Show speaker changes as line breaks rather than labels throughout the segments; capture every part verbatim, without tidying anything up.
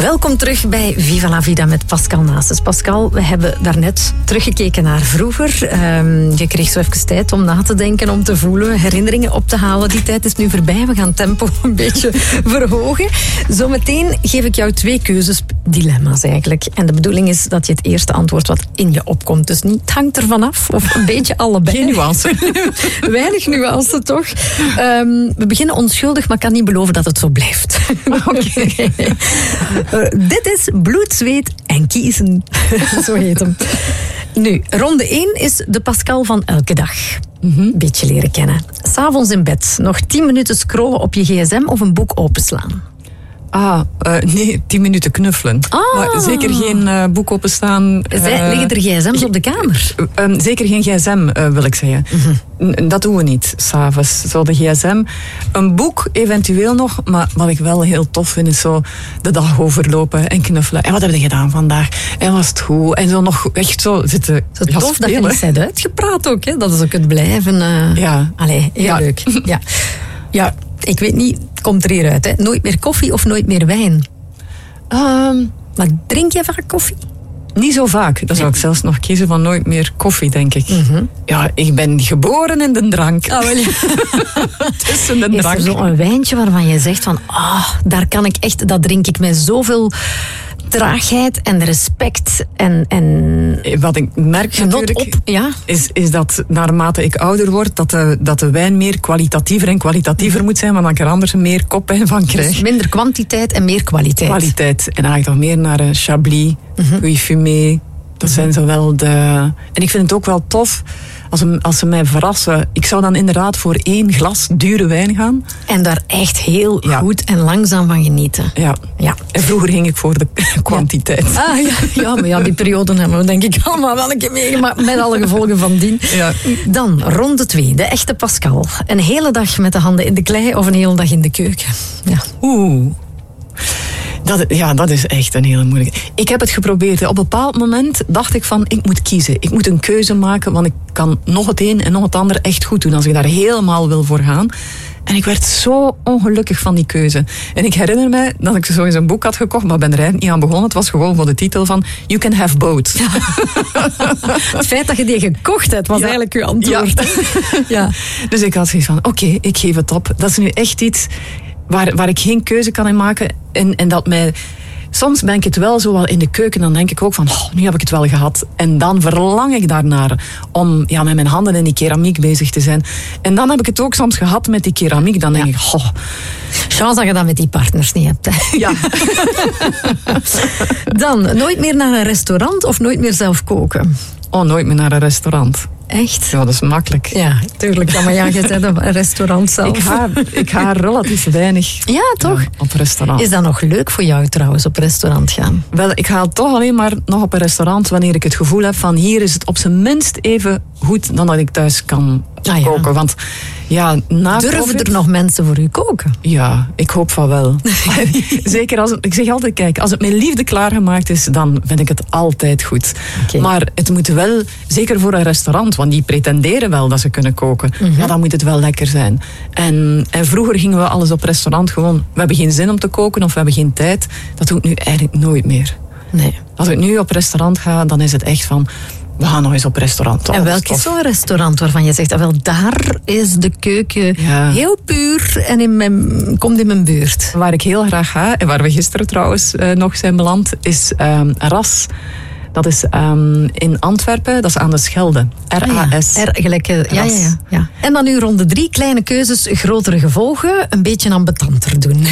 Welkom terug bij Viva la Vida met Pascal Naessens. Pascal, we hebben daarnet teruggekeken naar vroeger. Um, je kreeg zo even tijd om na te denken, om te voelen, herinneringen op te halen. Die tijd is nu voorbij. We gaan het tempo een beetje verhogen. Zometeen geef ik jou twee keuzes, dilemma's eigenlijk. En de bedoeling is dat je het eerste antwoord wat in je opkomt. Dus niet, het hangt ervan af, of een beetje allebei.
Geen nuance.
Weinig nuance, toch? Um, we beginnen onschuldig, maar ik kan niet beloven dat het zo blijft.
Oké. Okay.
Uh, dit is bloed, zweet en kiezen. Zo heet hem. Nu, ronde één is de Pascal van elke dag. Mm-hmm. Beetje leren kennen. 'S'avonds in bed, nog tien minuten scrollen op je gsm of een boek openslaan.
Ah, uh, nee, tien minuten knuffelen.
Ah.
Maar zeker geen uh, boek openstaan. Uh,
Liggen er gsm's op de kamer?
Uh, um, zeker geen gsm, uh, wil ik zeggen. Mm-hmm. N- dat doen we niet, 's avonds. Zo de gsm. Een boek eventueel nog, maar wat ik wel heel tof vind is zo de dag overlopen en knuffelen. En wat heb je gedaan vandaag? En was het goed? En zo nog echt zo zitten.
Zo tof dat je niet bent uitgepraat ook, hè? Dat is ook het blijven. Uh...
Ja.
Allee, heel
ja.
leuk. Ja. Ja, ik weet niet, het komt er hieruit, hè? Nooit meer koffie of nooit meer wijn?
Um,
maar drink je vaak koffie?
Niet zo vaak. Dan zou ik zelfs nog kiezen van nooit meer koffie, denk ik.
Mm-hmm.
Ja, ik ben geboren in de drank.
Oh, wel ja.
Tussen de
Is
drank.
er zo'n wijntje waarvan je zegt van, ah, oh, daar kan ik echt, dat drink ik met zoveel traagheid en respect en, en
wat ik merk natuurlijk
op, ja.
is, is dat naarmate ik ouder word, dat de, dat de wijn meer kwalitatiever en kwalitatiever mm-hmm. moet zijn, maar dat ik er anders meer koppijn van krijg.
Dus minder kwantiteit en meer kwaliteit.
Kwaliteit. En eigenlijk dan meer naar een Chablis, mm-hmm. Puy Fumé. Dat zijn zowel de... En ik vind het ook wel tof als ze, als ze mij verrassen. Ik zou dan inderdaad voor één glas dure wijn gaan.
En daar echt heel
ja.
goed en langzaam van genieten.
Ja.
ja.
En vroeger ging ik voor de kwantiteit.
Ja. Ah, ja. ja, maar ja, die periode hebben we denk ik allemaal wel een keer meegemaakt. Met alle gevolgen van dien.
Ja.
Dan, ronde twee, de echte Pascal. Een hele dag met de handen in de klei of een hele dag in de keuken? Ja.
Oeh. Dat, ja, dat is echt een hele moeilijke. Ik heb het geprobeerd. Op een bepaald moment dacht ik van, ik moet kiezen. Ik moet een keuze maken, want ik kan nog het een en nog het ander echt goed doen. Als ik daar helemaal wil voor gaan. En ik werd zo ongelukkig van die keuze. En ik herinner mij dat ik zo eens een boek had gekocht, maar ben er eigenlijk niet aan begonnen. Het was gewoon voor de titel van You Can Have Both.
Ja. Het feit dat je die gekocht hebt, was ja. eigenlijk uw antwoord.
Ja. Ja. Dus ik had zoiets van, oké, okay, ik geef het op. Dat is nu echt iets waar, waar ik geen keuze kan in maken. En, en dat mij... Soms ben ik het wel zo wel in de keuken, dan denk ik ook van, oh, nu heb ik het wel gehad. En dan verlang ik daarnaar om ja, met mijn handen in die keramiek bezig te zijn. En dan heb ik het ook soms gehad met die keramiek. Dan denk ja. ik, oh.
Chance dat je dat met die partners niet hebt. Hè?
Ja.
Dan, nooit meer naar een restaurant of nooit meer zelf koken?
Oh, nooit meer naar een restaurant.
Echt?
Ja, dat is makkelijk.
Ja, tuurlijk. Ja, maar ja, je zit op een restaurant zelf.
Ik ga, ik ga relatief weinig
ja, toch?
Ja, op restaurant.
Is dat nog leuk voor jou trouwens, op restaurant gaan?
Wel, ik ga toch alleen maar nog op een restaurant wanneer ik het gevoel heb van hier is het op zijn minst even goed dan dat ik thuis kan ah, ja. koken. Want ja, na
Durven
COVID,
er nog mensen voor u koken?
Ja, ik hoop van wel. Zeker als het, ik zeg altijd, kijk, als het met liefde klaargemaakt is, dan vind ik het altijd goed. Okay. Maar het moet wel, zeker voor een restaurant, want die pretenderen wel dat ze kunnen koken. Mm-hmm. Ja, dan moet het wel lekker zijn. En, en vroeger gingen we alles op restaurant gewoon, we hebben geen zin om te koken of we hebben geen tijd. Dat doe ik nu eigenlijk nooit meer.
Nee.
Als ik nu op restaurant ga, dan is het echt van, we gaan nog eens op restaurant.
En welk is zo'n restaurant waarvan je zegt, ah, wel, daar is de keuken ja. heel puur en in mijn, komt in mijn buurt?
Waar ik heel graag ga, en waar we gisteren trouwens uh, nog zijn beland, is um, Ras. Dat is um, in Antwerpen, dat is aan de Schelde. R A S.
Ah, ja. R, gelijk, ja, ja, ja, ja. En dan nu ronde drie, kleine keuzes, grotere gevolgen, een beetje ambetanter doen.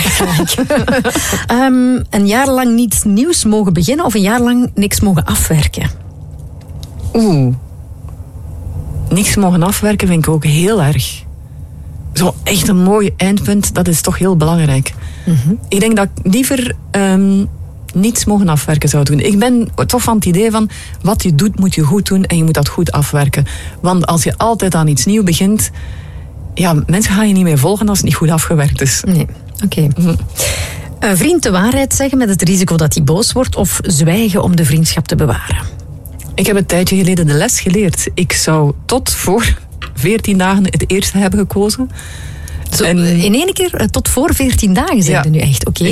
um, een jaar lang niets nieuws mogen beginnen of een jaar lang niks mogen afwerken?
Oeh. Niks mogen afwerken vind ik ook heel erg. Zo echt een mooi eindpunt, dat is toch heel belangrijk. Mm-hmm. Ik denk dat ik liever um, niets mogen afwerken zou doen. Ik ben toch van het idee van, wat je doet moet je goed doen en je moet dat goed afwerken. Want als je altijd aan iets nieuws begint, ja, mensen gaan je niet meer volgen als het niet goed afgewerkt is.
Nee, oké. Okay. Mm-hmm. Een vriend de waarheid zeggen met het risico dat hij boos wordt of zwijgen om de vriendschap te bewaren?
Ik heb een tijdje geleden de les geleerd. Ik zou tot voor veertien dagen het eerste hebben gekozen.
Zo, en, in één keer tot voor veertien dagen zijn ja. we nu echt. Oké. Okay. Ja.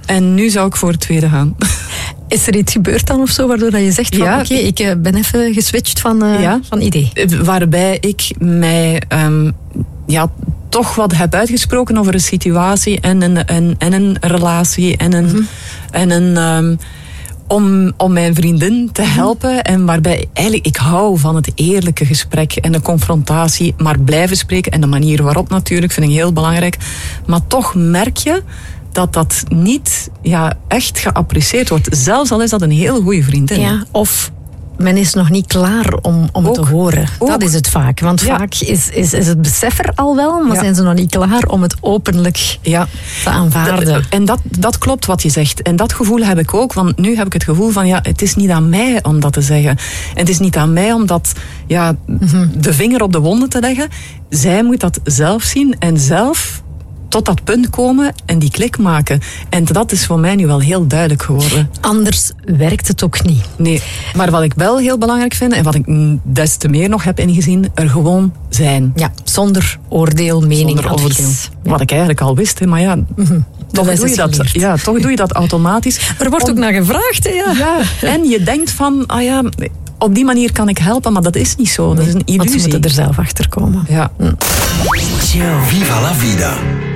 En nu zou ik voor het tweede gaan.
Is er iets gebeurd dan of zo, waardoor dat je zegt van
Ja.
oké, okay, ik uh, ben even geswitcht van, uh,
Ja.
van idee?
Waarbij ik mij um, ja, toch wat heb uitgesproken over een situatie en een, en, en een relatie en een... Mm-hmm. en een um, Om, om mijn vriendin te helpen. Mm-hmm. En waarbij eigenlijk, ik hou van het eerlijke gesprek en de confrontatie, maar blijven spreken. En de manier waarop natuurlijk, vind ik heel belangrijk. Maar toch merk je dat dat niet ja, echt geapprecieerd wordt. Zelfs al is dat een heel goede vriendin.
Ja, of men is nog niet klaar om, om het te horen. Ook. Dat is het vaak. Want ja. vaak is, is, is het besef er al wel, maar ja. zijn ze nog niet klaar om het openlijk ja. te aanvaarden.
En dat, dat klopt wat je zegt. En dat gevoel heb ik ook. Want nu heb ik het gevoel van, ja, het is niet aan mij om dat te zeggen. En het is niet aan mij om dat, ja, mm-hmm. de vinger op de wonden te leggen. Zij moet dat zelf zien en zelf tot dat punt komen en die klik maken. En dat is voor mij nu wel heel duidelijk geworden.
Anders werkt het ook niet.
Nee, maar wat ik wel heel belangrijk vind en wat ik des te meer nog heb ingezien, er gewoon zijn.
Ja, zonder oordeel, mening,
zonder
advies.
Oordeel. Ja. Wat ik eigenlijk al wist, hè, maar ja, mm-hmm. toch, doe je dat, ja toch doe je dat automatisch.
Er wordt Om, ook naar gevraagd, hè? Ja.
ja. En je denkt van, ah ja, op die manier kan ik helpen, maar dat is niet zo. Dat is een illusie.
Want ze moeten er zelf achter komen.
Ja.
Viva la vida.